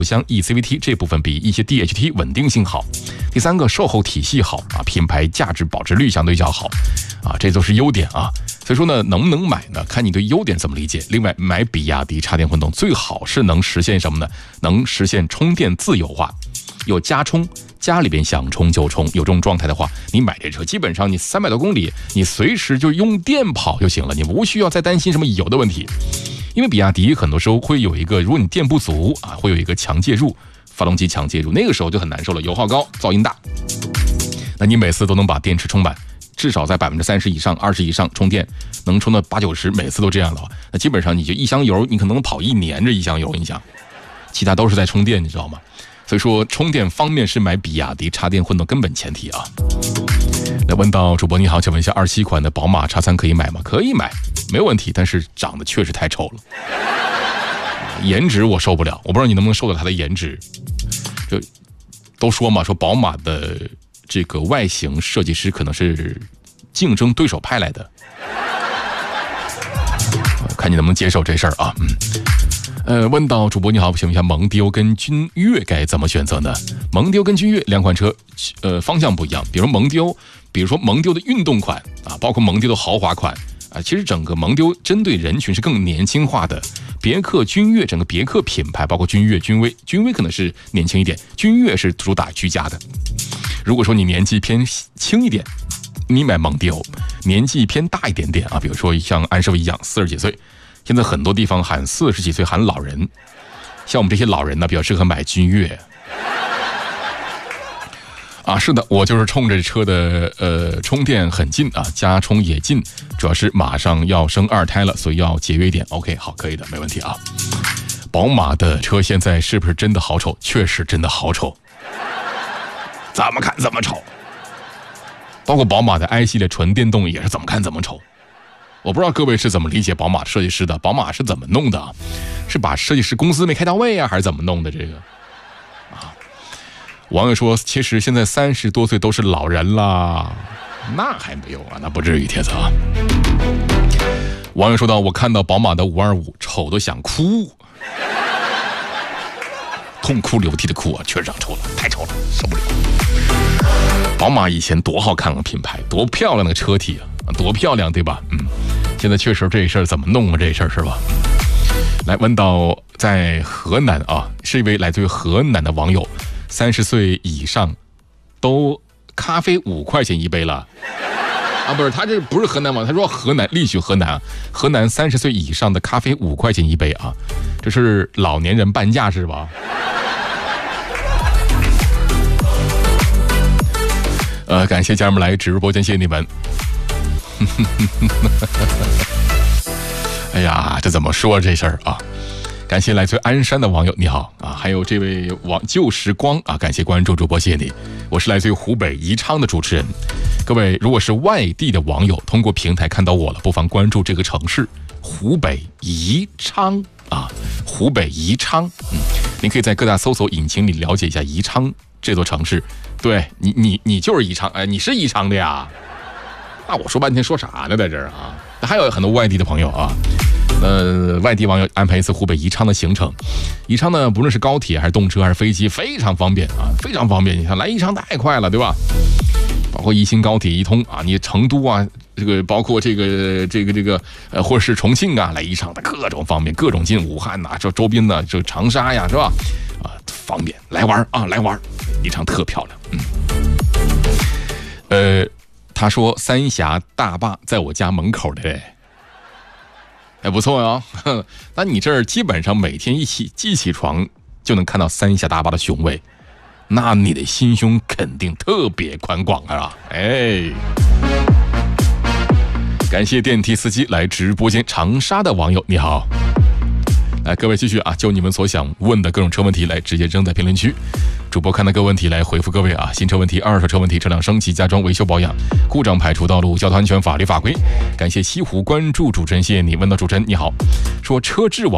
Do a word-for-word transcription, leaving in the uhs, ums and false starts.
箱 E C V T 这部分比一些 D H T 稳定性好。第三个，售后体系好啊，品牌价值保值率相对较好啊，这都是优点啊。所以说呢，能不能买呢？看你对优点怎么理解。另外，买比亚迪插电混动最好是能实现什么呢？能实现充电自由化，有家充，家里边想充就充。有这种状态的话，你买这车基本上你三百多公里，你随时就用电跑就行了，你无需要再担心什么油的问题。因为比亚迪很多时候会有一个，如果你电不足啊，会有一个强介入，发动机强介入，那个时候就很难受了，油耗高，噪音大。那你每次都能把电池充满，至少在百分之三十以上、二十以上充电，能充到八九十，每次都这样的话，那基本上你就一箱油，你可能跑一年这一箱油，你想，其他都是在充电，你知道吗？所以说充电方面是买比亚迪插电混动根本前提啊。来问到主播你好，请问一下二七款的宝马 X 三 可以买吗？可以买，没有问题，但是长得确实太丑了，颜值我受不了，我不知道你能不能受到它的颜值。就都说嘛，说宝马的这个外形设计师可能是竞争对手派来的，看你能不能接受这事儿啊。嗯。呃，问到主播你好，请问一下蒙迪欧跟君越该怎么选择呢？蒙迪欧跟君越两款车，呃，方向不一样。比如蒙迪欧，比如说蒙迪欧的运动款啊，包括蒙迪欧的豪华款啊，其实整个蒙迪欧针对人群是更年轻化的。别克君越整个别克品牌，包括君越、君威，君威可能是年轻一点，君越是主打居家的。如果说你年纪偏轻一点，你买蒙迪欧；年纪偏大一点点啊，比如说像安师傅一样四十几岁。现在很多地方喊四十几岁喊老人，像我们这些老人呢，比较适合买君越。啊，是的，我就是冲着车的呃充电很近啊，加充也近，主要是马上要生二胎了，所以要节约一点。OK， 好，可以的，没问题啊。宝马的车现在是不是真的好丑？确实真的好丑，怎么看怎么丑。包括宝马的 i 系列纯电动也是怎么看怎么丑。我不知道各位是怎么理解宝马设计师的，宝马是怎么弄的？是把设计师公司没开到位啊，还是怎么弄的？这个啊，网友说，其实现在三十多岁都是老人啦，那还没有啊，那不至于，帖子啊。网友说到，我看到宝马的五二五，丑的想哭，痛哭流涕的哭啊，确实长丑了，太丑了，受不了。宝马以前多好看个品牌，多漂亮的车体啊，多漂亮，对吧？嗯。现在确实这事儿怎么弄啊？这事儿是吧？来问到在河南啊，是一位来自于河南的网友，三十岁以上都咖啡五块钱一杯了啊！不是，他这不是河南网，他说河南隶属河南啊，河南三十岁以上的咖啡五块钱一杯啊，这是老年人半价是吧？呃，感谢家人们来直播间，谢谢你们。哎呀，这怎么说这事儿啊？感谢来自鞍山的网友，你好啊！还有这位网旧时光啊，感谢关注主播，谢谢你。我是来自于湖北宜昌的主持人。各位，如果是外地的网友，通过平台看到我了，不妨关注这个城市湖北宜昌啊，湖北宜昌。嗯，您可以在各大搜索引擎里了解一下宜昌这座城市。对你，你你就是宜昌，哎，你是宜昌的呀？那我说半天说啥呢，在这儿啊？还有很多外地的朋友啊，呃，外地网友安排一次湖北宜昌的行程。宜昌呢，不论是高铁还是动车还是飞机，非常方便啊，非常方便。你看来宜昌太快了，对吧？包括宜兴高铁一通啊，你成都啊，这个包括这个这个这个呃，或者是重庆啊，来宜昌的各种方便，各种近，武汉呐，这周边的这长沙呀，是吧？啊，方便来玩啊，来玩，宜昌特漂亮，嗯，呃。他说三峡大坝在我家门口的嘞，哎，不错呀、哦。那你这儿基本上每天一起一起床就能看到三峡大坝的雄伟，那你的心胸肯定特别宽广啊！哎，感谢电梯司机来直播间，长沙的网友你好。来，各位继续啊，就你们所想问的各种车问题来直接扔在评论区，主播看到各问题来回复各位啊。新车问题、二手车问题、车辆升级、加装、维修保养、故障排除道路、交通安全、法律法规。感谢西湖关注主持人，谢谢你。问到主持人你好，说车质网